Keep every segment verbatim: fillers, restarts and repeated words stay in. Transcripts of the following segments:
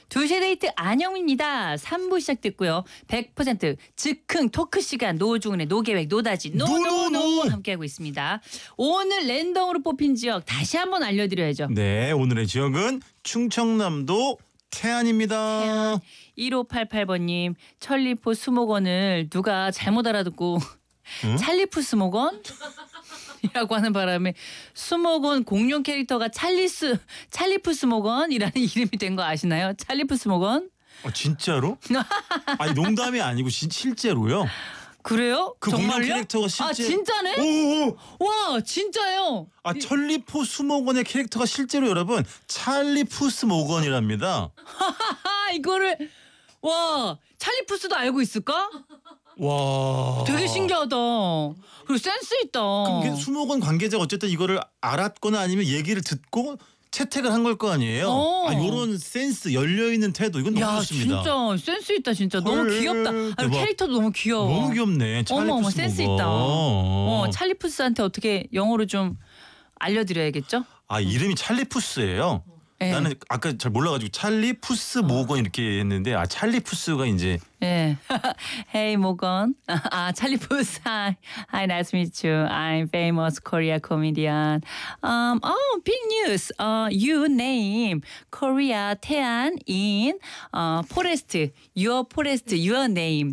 두 시 데이트 안영입니다. 삼 부 시작됐고요. 백 퍼센트 즉흥 토크 시간 노중훈의 노계획 노다지 노노노 함께하고 있습니다. 오늘 랜덤으로 뽑힌 지역 다시 한번 알려드려야죠. 네, 오늘의 지역은 충청남도 태안입니다. 태안. 일오팔팔 번님 천리포 수목원을 누가 잘못 알아듣고 응? 찰리푸 수목원? 이라고 하는 바람에 수목원 공룡 캐릭터가 찰리스 찰리푸 수목원이라는 이름이 된 거 아시나요? 찰리푸 수목원? 아, 진짜로? 아니 농담이 아니고 진, 실제로요? 그래요? 그 정말요? 공룡 캐릭터가 실제 아 진짜네? 오오. 와 진짜요? 아 천리포 수목원의 캐릭터가 실제로 여러분 찰리푸스 모건이랍니다. 하하 이거를 와 찰리푸스도 알고 있을까? 와. 되게 신기하다. 그리고 센스 있다. 그럼 수목원 관계자가 어쨌든 이거를 알았거나 아니면 얘기를 듣고 채택을 한 걸 거 아니에요. 어. 아 요런 센스 열려 있는 태도 이건 너무 야 좋습니다. 진짜 센스 있다 진짜. 너무 헐, 귀엽다. 아니, 대박. 캐릭터도 너무 귀여워. 너무 귀엽네. 찰리푸스 어머 어머 센스 있다. 어. 어 찰리푸스한테 어떻게 영어로 좀 알려드려야겠죠? 아 이름이 찰리푸스예요. 네. 나는 아까 잘 몰라가지고 찰리푸스 모건 이렇게 했는데 아 찰리푸스가 이제 예. Hey Morgan. 아 찰리푸스. Hi. Hi, nice to meet you. I'm famous Korea comedian. Um. Oh, big news. Uh, you name Korea Taean in uh forest. Your forest. Your name.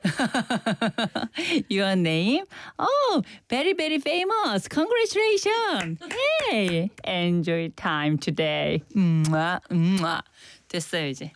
Your name. Oh, very very famous. Congratulations. Hey, enjoy time today. 음아 음아. 됐어요 이제.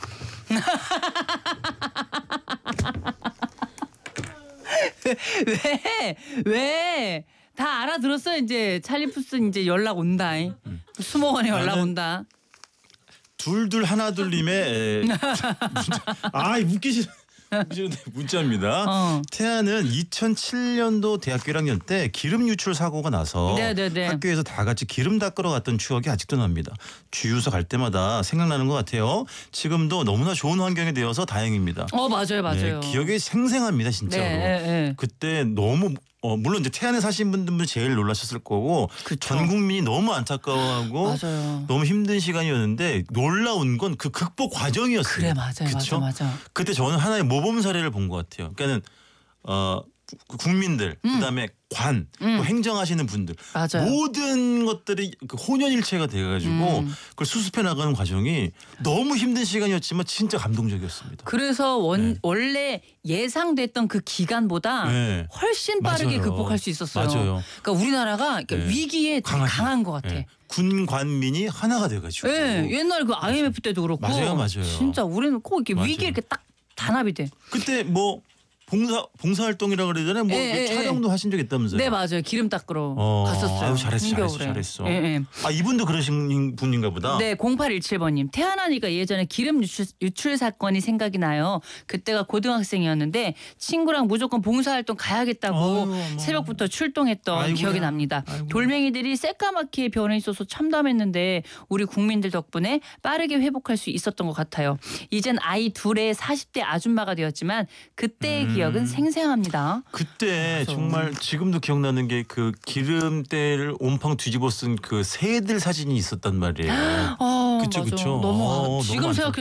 왜? 왜? 다 알아들었어 이제 찰리푸스 이제 연락 온다. 음. 수목원에 연락 온다. 둘둘 하나둘님의 아 웃기시 문자입니다. 어. 태아는 이천칠 년도 대학교 일 학년 때 기름 유출 사고가 나서 네네네. 학교에서 다 같이 기름 닦으러 갔던 추억이 아직도 납니다. 주유소 갈 때마다 생각나는 것 같아요. 지금도 너무나 좋은 환경이 되어서 다행입니다. 어 맞아요 맞아요. 네, 기억이 생생합니다 진짜로. 네, 네, 네. 그때 너무 어, 물론 이제 태안에 사신 분들은 제일 놀라셨을 거고 그쵸. 전 국민이 너무 안타까워하고 맞아요. 너무 힘든 시간이었는데 놀라운 건 그 극복 과정이었어요. 그래 맞아요 그쵸? 맞아 맞아. 그때 저는 하나의 모범 사례를 본 것 같아요. 그러니까는 어, 국민들 음. 그다음에 관, 음. 또 행정하시는 분들 맞아요. 모든 것들이 그 혼연일체가 돼가지고 음. 그걸 수습해 나가는 과정이 너무 힘든 시간이었지만 진짜 감동적이었습니다. 그래서 원 네. 원래 예상됐던 그 기간보다 네. 훨씬 빠르게 맞아요. 극복할 수 있었어요. 맞아요. 그러니까 우리나라가 이렇게 네. 위기에 되게 강하죠. 강한 것 같아. 네. 군 관민이 하나가 돼가지고. 예, 옛날 그 아이엠에프 때도 그렇고. 맞아요, 맞아요. 진짜 우리는 꼭 이렇게 맞아요. 위기에 이렇게 딱 단합이 돼. 그때 뭐 봉사 봉사 활동이라 그러잖아요. 뭐 예, 예, 촬영도 하신 적 있다면서요? 네 맞아요. 기름 닦으러 어, 갔었어요. 아유, 잘했어, 잘했어, 한겨울에. 잘했어. 예, 예. 아 이분도 그러신 분인가 보다. 네, 공팔일칠 번님. 태어나니까 예전에 기름 유출, 유출 사건이 생각이 나요. 그때가 고등학생이었는데 친구랑 무조건 봉사활동 가야겠다고 아유, 어머. 새벽부터 출동했던 아이고야. 기억이 납니다. 아이고야. 돌멩이들이 새까맣게 변해 있어서 참담했는데 우리 국민들 덕분에 빠르게 회복할 수 있었던 것 같아요. 이젠 아이 둘의 사십 대 아줌마가 되었지만 그때의 음. 기억은 생생합니다. 그때 맞아. 정말 지금도 기억나는 게 그 기름때를 온팡 뒤집어 쓴 그 새들 사진이 있었단 말이에요. 아, 그쵸, 맞아. 그쵸. 너무, 어, 지금 너무 생각해